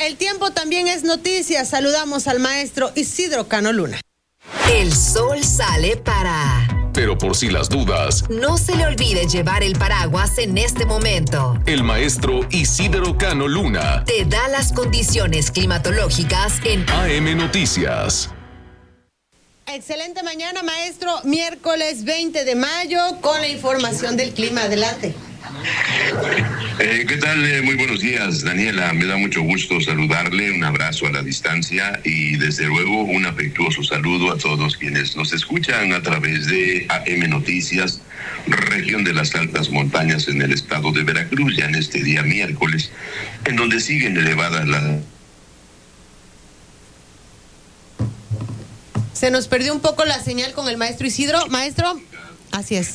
El tiempo también es noticia. Saludamos al maestro Isidro Cano Luna. El sol sale para... Pero por si las dudas, no se le olvide llevar el paraguas en este momento. El maestro Isidro Cano Luna te da las condiciones climatológicas en AM Noticias. Excelente mañana, maestro. Miércoles 20 de mayo con la información del clima. Adelante. ¿Qué tal? Muy buenos días, Daniela. Me da mucho gusto saludarle, un abrazo a la distancia y desde luego un afectuoso saludo a todos quienes nos escuchan a través de AM Noticias, región de las altas montañas en el estado de Veracruz, ya en este día miércoles, en donde siguen elevadas las... Se nos perdió un poco la señal con el maestro Isidro. Maestro, así es.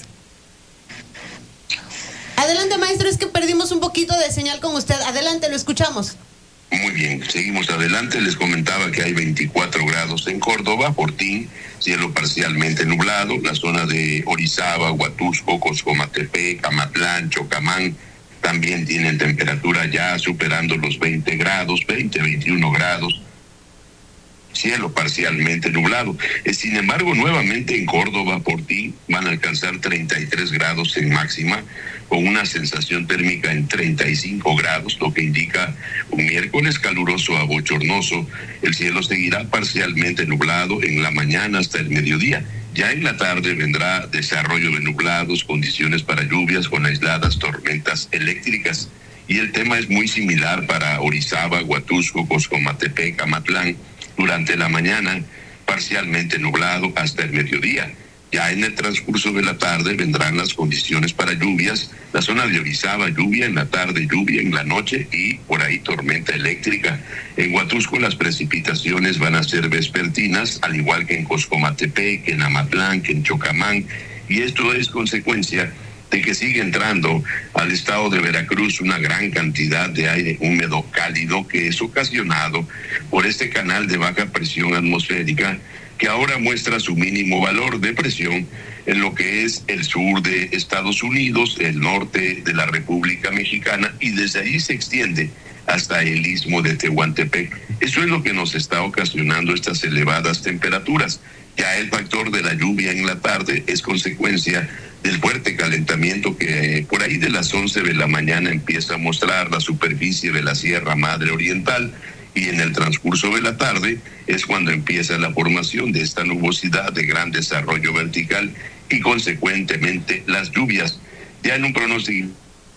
Adelante, maestro, es que perdimos un poquito de señal con usted. Adelante, lo escuchamos. Muy bien, seguimos adelante. Les comentaba que hay 24 grados en Córdoba, Fortín, cielo parcialmente nublado. La zona de Orizaba, Huatusco, Coscomatepec, Amatlán, Chocamán, también tienen temperatura ya superando los 20 grados, 21 grados. Cielo parcialmente nublado. Sin embargo, nuevamente en Córdoba, Fortín, van a alcanzar 33 grados en máxima, con una sensación térmica en 35 grados, lo que indica un miércoles caluroso a bochornoso. El cielo seguirá parcialmente nublado en la mañana hasta el mediodía. Ya en la tarde vendrá desarrollo de nublados, condiciones para lluvias con aisladas tormentas eléctricas. Y el tema es muy similar para Orizaba, Huatusco, Coscomatepec, Amatlán. Durante la mañana, parcialmente nublado hasta el mediodía. Ya en el transcurso de la tarde vendrán las condiciones para lluvias. La zona de Orizaba, lluvia en la tarde, lluvia en la noche y por ahí tormenta eléctrica. En Huatusco las precipitaciones van a ser vespertinas, al igual que en Coscomatepec, en Amatlán, que en Chocamán. Y esto es consecuencia de que sigue entrando al estado de Veracruz una gran cantidad de aire húmedo cálido que es ocasionado por este canal de baja presión atmosférica que ahora muestra su mínimo valor de presión en lo que es el sur de Estados Unidos, el norte de la República Mexicana y desde allí se extiende hasta el istmo de Tehuantepec. Eso es lo que nos está ocasionando estas elevadas temperaturas. Ya el factor de la lluvia en la tarde es consecuencia del fuerte calentamiento que por ahí de las 11 de la mañana empieza a mostrar la superficie de la Sierra Madre Oriental y en el transcurso de la tarde es cuando empieza la formación de esta nubosidad de gran desarrollo vertical y consecuentemente las lluvias. Ya en un pronóstico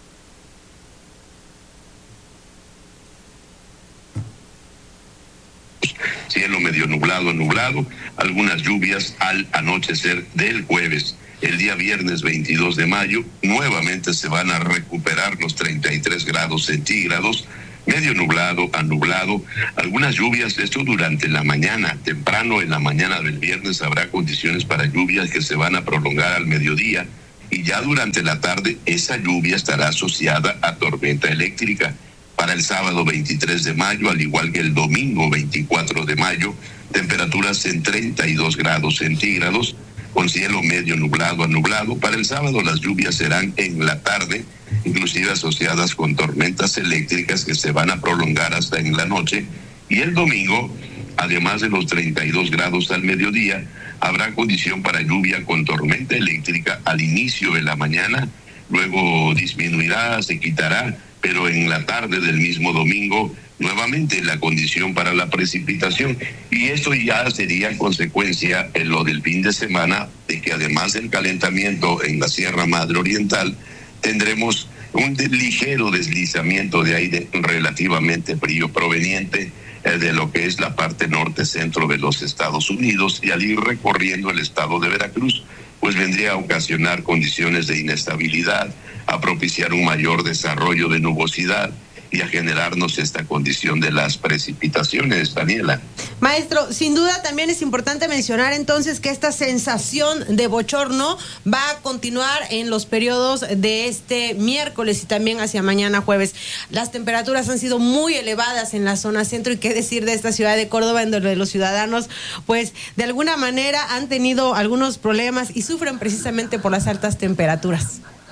cielo medio nublado, algunas lluvias al anochecer del jueves. El día viernes 22 de mayo nuevamente se van a recuperar los 33 grados centígrados, medio nublado a nublado, algunas lluvias, esto durante la mañana, temprano en la mañana del viernes habrá condiciones para lluvias que se van a prolongar al mediodía y ya durante la tarde esa lluvia estará asociada a tormenta eléctrica. Para el sábado 23 de mayo, al igual que el domingo 24 de mayo, temperaturas en 32 grados centígrados, con cielo medio nublado a nublado. Para el sábado las lluvias serán en la tarde, inclusive asociadas con tormentas eléctricas que se van a prolongar hasta en la noche. Y el domingo, además de los 32 grados al mediodía, habrá condición para lluvia con tormenta eléctrica al inicio de la mañana, luego disminuirá, se quitará, pero en la tarde del mismo domingo nuevamente la condición para la precipitación y eso ya sería consecuencia en lo del fin de semana de que además del calentamiento en la Sierra Madre Oriental tendremos un ligero deslizamiento de aire relativamente frío proveniente de lo que es la parte norte centro de los Estados Unidos y al ir recorriendo el estado de Veracruz pues vendría a ocasionar condiciones de inestabilidad, a propiciar un mayor desarrollo de nubosidad y a generarnos esta condición de las precipitaciones, Daniela. Maestro, sin duda también es importante mencionar entonces que esta sensación de bochorno va a continuar en los periodos de este miércoles y también hacia mañana jueves. Las temperaturas han sido muy elevadas en la zona centro y qué decir de esta ciudad de Córdoba en donde los ciudadanos pues de alguna manera han tenido algunos problemas y sufren precisamente por las altas temperaturas.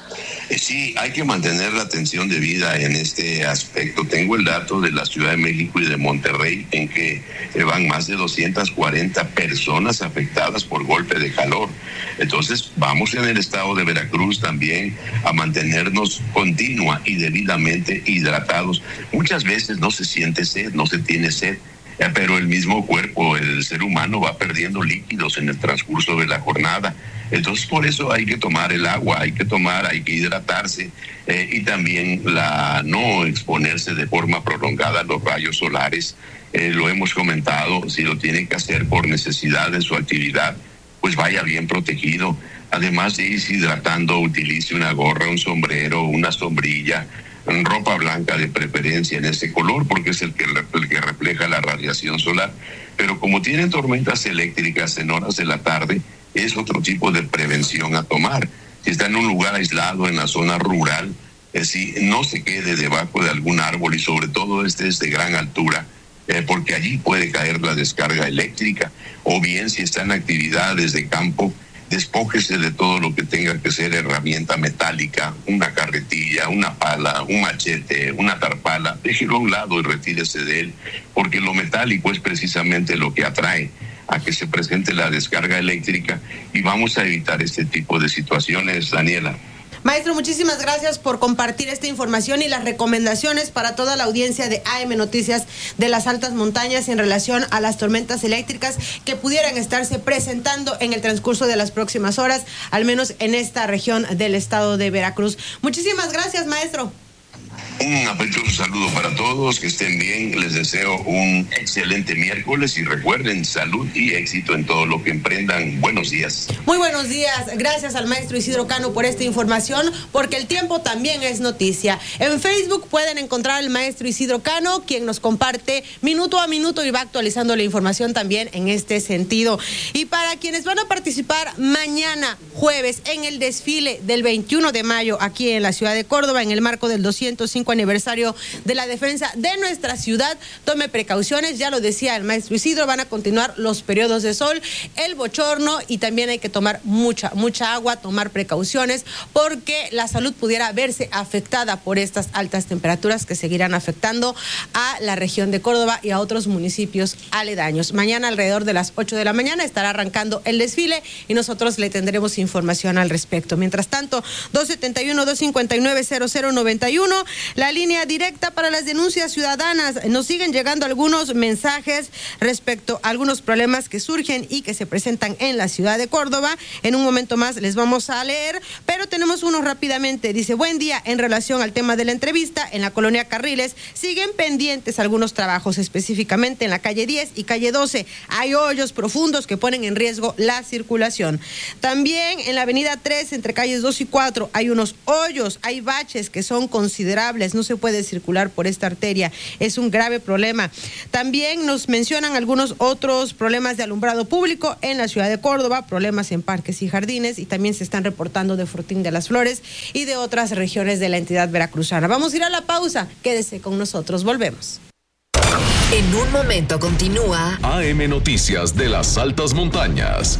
Sí, hay que mantener la atención debida en este aspecto. Tengo el dato de la Ciudad de México y de Monterrey en que van más de 240 personas afectadas por golpe de calor. Entonces, vamos en el estado de Veracruz también a mantenernos continua y debidamente hidratados. Muchas veces no se siente sed, no se tiene sed, pero el mismo cuerpo, el ser humano, va perdiendo líquidos en el transcurso de la jornada. Entonces, por eso hay que tomar el agua, hay que hidratarse y también no exponerse de forma prolongada a los rayos solares. Lo hemos comentado, si lo tiene que hacer por necesidad de su actividad, pues vaya bien protegido. Además de irse hidratando, utilice una gorra, un sombrero, una sombrilla, ropa blanca de preferencia en ese color, porque es el que refleja la radiación solar. Pero como tienen tormentas eléctricas en horas de la tarde, es otro tipo de prevención a tomar. Si está en un lugar aislado, en la zona rural, si no se quede debajo de algún árbol, y sobre todo es de gran altura, porque allí puede caer la descarga eléctrica. O bien, si está en actividades de campo, despójese de todo lo que tenga que ser herramienta metálica, una carretilla, una pala, un machete, una tarpala, déjelo a un lado y retírese de él, porque lo metálico es precisamente lo que atrae a que se presente la descarga eléctrica, y vamos a evitar este tipo de situaciones, Daniela. Maestro, muchísimas gracias por compartir esta información y las recomendaciones para toda la audiencia de AM Noticias de las altas montañas en relación a las tormentas eléctricas que pudieran estarse presentando en el transcurso de las próximas horas, al menos en esta región del estado de Veracruz. Muchísimas gracias, maestro. Un afectuoso saludo para todos, que estén bien, les deseo un excelente miércoles y recuerden, salud y éxito en todo lo que emprendan. Buenos días. Muy buenos días, gracias al maestro Isidro Cano por esta información, porque el tiempo también es noticia. En Facebook pueden encontrar al maestro Isidro Cano, quien nos comparte minuto a minuto y va actualizando la información también en este sentido. Y para quienes van a participar mañana jueves en el desfile del 21 de mayo aquí en la ciudad de Córdoba, en el marco del 205 aniversario de la defensa de nuestra ciudad, tome precauciones, ya lo decía el maestro Isidro, van a continuar los periodos de sol, el bochorno, y también hay que tomar mucha agua, tomar precauciones, porque la salud pudiera verse afectada por estas altas temperaturas que seguirán afectando a la región de Córdoba y a otros municipios aledaños. Mañana alrededor de las 8 de la mañana estará arrancando el desfile y nosotros le tendremos información al respecto. Mientras tanto, 271-259-0091, la línea directa para las denuncias ciudadanas. Nos siguen llegando algunos mensajes respecto a algunos problemas que surgen y que se presentan en la ciudad de Córdoba. En un momento más les vamos a leer, pero tenemos uno rápidamente. Dice: buen día, en relación al tema de la entrevista, en la colonia Carriles siguen pendientes algunos trabajos, específicamente en la calle 10 y calle 12. Hay hoyos profundos que ponen en riesgo la circulación. También en la avenida 3, entre calles 2 y 4, hay unos hoyos, hay baches que son considerables, no se puede circular por esta arteria, es un grave problema. También nos mencionan algunos otros problemas de alumbrado público en la ciudad de Córdoba, problemas en parques y jardines, y también se están reportando de Fortín de las Flores y de otras regiones de la entidad veracruzana. Vamos a ir a la pausa, quédese con nosotros, volvemos. En un momento continúa AM Noticias de las altas montañas.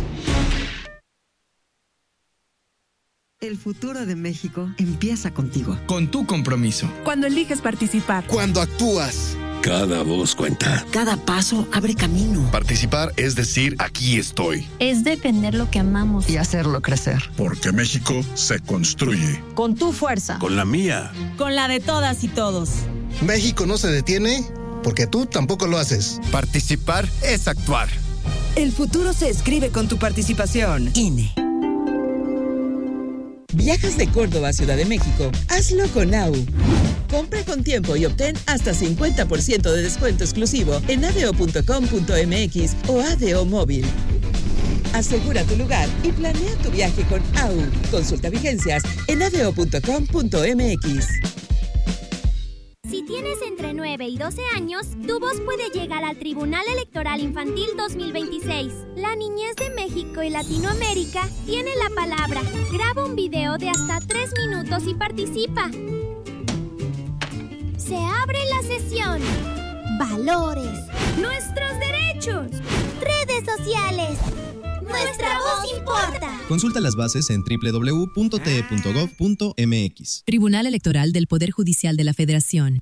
El futuro de México empieza contigo. Con tu compromiso. Cuando eliges participar. Cuando actúas. Cada voz cuenta. Cada paso abre camino. Participar es decir, aquí estoy. Es defender lo que amamos. Y hacerlo crecer. Porque México se construye. Con tu fuerza. Con la mía. Con la de todas y todos. México no se detiene porque tú tampoco lo haces. Participar es actuar. El futuro se escribe con tu participación. INE. ¿Viajas de Córdoba a Ciudad de México? Hazlo con AU. Compra con tiempo y obtén hasta 50% de descuento exclusivo en adeo.com.mx o ADO Móvil. Asegura tu lugar y planea tu viaje con AU. Consulta vigencias en adeo.com.mx. Si tienes entre 9 y 12 años, tu voz puede llegar al Tribunal Electoral Infantil 2026. La niñez de México y Latinoamérica tiene la palabra. Graba un video de hasta 3 minutos y participa. Se abre la sesión. Valores. Nuestros derechos. Redes sociales. Nuestra voz importa. Consulta las bases en www.te.gov.mx. Tribunal Electoral del Poder Judicial de la Federación.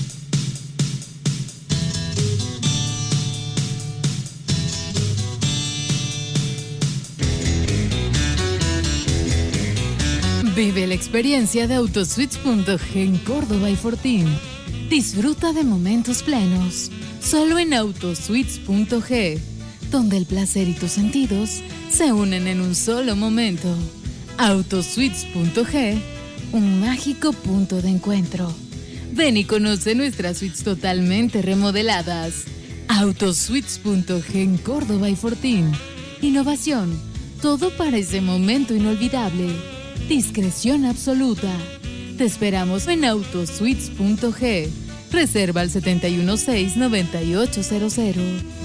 Vive la experiencia de Autosuites.g en Córdoba y Fortín. Disfruta de momentos plenos, solo en Autosuites.g, donde el placer y tus sentidos se unen en un solo momento. Autosuites.g, un mágico punto de encuentro. Ven y conoce nuestras suites totalmente remodeladas. Autosuites.g en Córdoba y Fortín. Innovación, todo para ese momento inolvidable. Discreción absoluta. Te esperamos en Autosuites.g. Reserva al 716-9800.